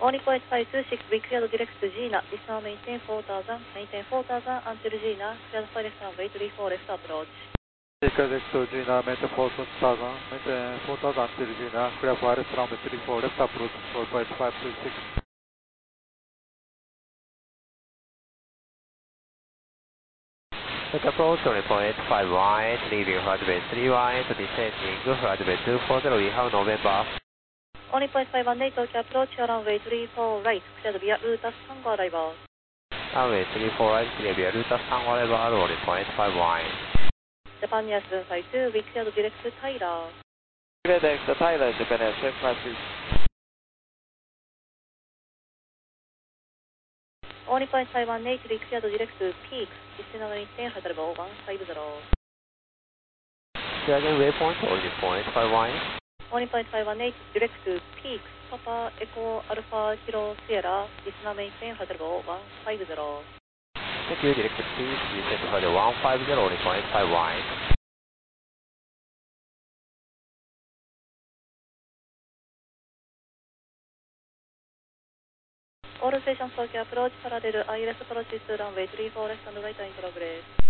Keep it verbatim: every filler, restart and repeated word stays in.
Only point five two six, we cleared direct to Gina. This now maintain four thousand, maintain four thousand until Gina. Cleared direct runway three four left approach. Direct to Gina, maintain four thousand, maintain four thousand until Gina. Clear for left runway three four left approach, four point five two six. Take approach only point five wide, leaving runway three wide, descending runway two forty, we have November. Only point five one eight, Tokyo approach, runway three four right, cleared via Rutas Tango arrival. Runway three four right, clear via Rutas Tango arrival, only point five wide. Japan Air seven five two, we cleared direct to Tyler. Clear direct to Tyler, Japan Air seven five two. Only point five one eight, we cleared direct to Peaks. This now maintain high level one five zero. Clear again waypoint, only point five wide. Only point five one eight, direct to Peaks, Papa Echo Alpha Kilo Sierra, this now maintain high level one five zero. Thank you, direct to Peaks, descend to flight one five zero, only point five wide. All stations Tokyo approach, parallel I L S approaches to runway three four left and right in progress.